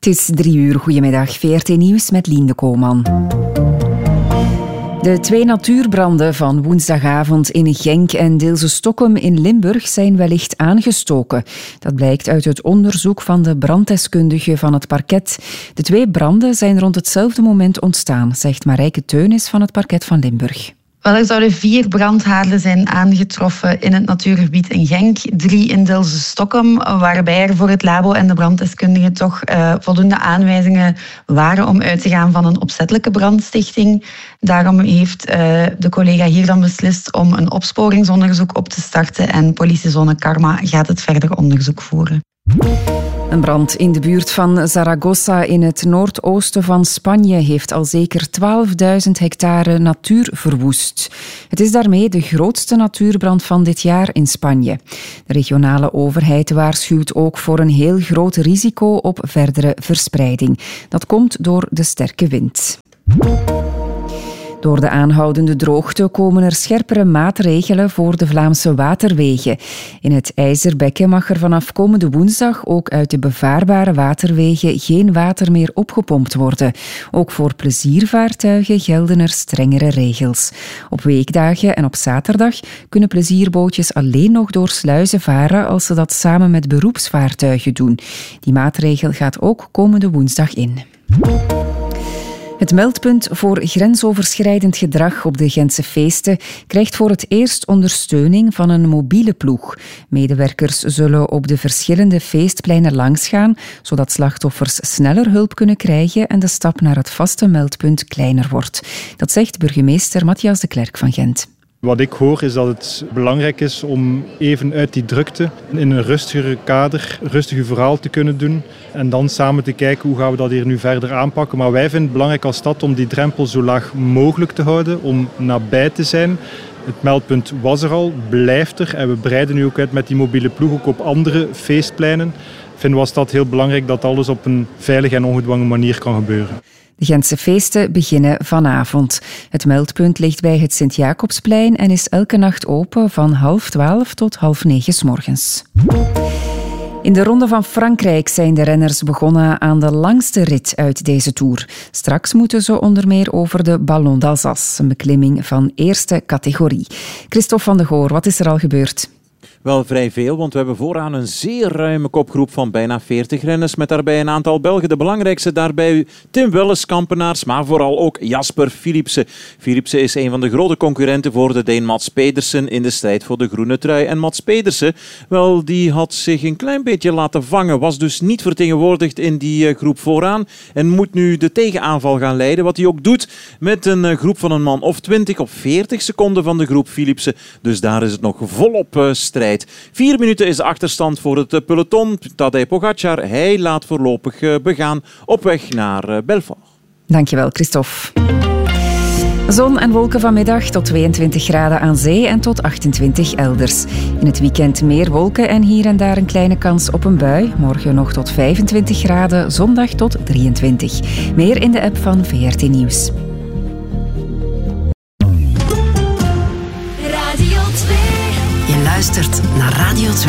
Het is 3:00. Goedemiddag. VRT Nieuws met Lien de Koolman. De 2 natuurbranden van woensdagavond in Genk en Deelse Stokkum in Limburg zijn wellicht aangestoken. Dat blijkt uit het onderzoek van de branddeskundige van het parket. De 2 branden zijn rond hetzelfde moment ontstaan, zegt Marijke Teunis van het parket van Limburg. Wel, er zouden 4 brandhaarden zijn aangetroffen in het natuurgebied in Genk, 3 in Deelse Stokkum, waarbij er voor het labo en de branddeskundigen toch voldoende aanwijzingen waren om uit te gaan van een opzettelijke brandstichting. Daarom heeft de collega hier dan beslist om een opsporingsonderzoek op te starten en politiezone Karma gaat het verder onderzoek voeren. Een brand in de buurt van Zaragoza in het noordoosten van Spanje heeft al zeker 12.000 hectare natuur verwoest. Het is daarmee de grootste natuurbrand van dit jaar in Spanje. De regionale overheid waarschuwt ook voor een heel groot risico op verdere verspreiding. Dat komt door de sterke wind. Door de aanhoudende droogte komen er scherpere maatregelen voor de Vlaamse waterwegen. In het IJzerbekken mag er vanaf komende woensdag ook uit de bevaarbare waterwegen geen water meer opgepompt worden. Ook voor pleziervaartuigen gelden er strengere regels. Op weekdagen en op zaterdag kunnen plezierbootjes alleen nog door sluizen varen als ze dat samen met beroepsvaartuigen doen. Die maatregel gaat ook komende woensdag in. Het meldpunt voor grensoverschrijdend gedrag op de Gentse feesten krijgt voor het eerst ondersteuning van een mobiele ploeg. Medewerkers zullen op de verschillende feestpleinen langsgaan, zodat slachtoffers sneller hulp kunnen krijgen en de stap naar het vaste meldpunt kleiner wordt. Dat zegt burgemeester Matthias de Klerk van Gent. Wat ik hoor is dat het belangrijk is om even uit die drukte in een rustigere kader, rustig uw verhaal te kunnen doen en dan samen te kijken hoe gaan we dat hier nu verder aanpakken. Maar wij vinden het belangrijk als stad om die drempel zo laag mogelijk te houden, om nabij te zijn. Het meldpunt was er al, blijft er en we breiden nu ook uit met die mobiele ploeg ook op andere feestpleinen. Vinden we als stad heel belangrijk dat alles op een veilige en ongedwongen manier kan gebeuren. De Gentse feesten beginnen vanavond. Het meldpunt ligt bij het Sint-Jacobsplein en is elke nacht open van 11:30 tot 8:30 's morgens. In de Ronde van Frankrijk zijn de renners begonnen aan de langste rit uit deze Tour. Straks moeten ze onder meer over de Ballon d'Alsace, een beklimming van eerste categorie. Christophe van de Goor, wat is er al gebeurd? Wel vrij veel, want we hebben vooraan een zeer ruime kopgroep van bijna 40 renners met daarbij een aantal Belgen. De belangrijkste daarbij Tim Welles, Kampenaars, maar vooral ook Jasper Philipsen. Philipsen is een van de grote concurrenten voor de Deen Mads Pedersen in de strijd voor de groene trui. En Mads Pedersen, wel, die had zich een klein beetje laten vangen, was dus niet vertegenwoordigd in die groep vooraan en moet nu de tegenaanval gaan leiden, wat hij ook doet met een groep van een man of 20 op 40 seconden van de groep Philipsen. Dus daar is het nog volop strijd. 4 minuten is de achterstand voor het peloton. Tadej Pogacar, hij laat voorlopig begaan op weg naar Belfort. Dankjewel, Christophe. Zon en wolken vanmiddag tot 22 graden aan zee en tot 28 elders. In het weekend meer wolken en hier en daar een kleine kans op een bui. Morgen nog tot 25 graden, zondag tot 23. Meer in de app van VRT Nieuws. Je luistert naar Radio 2.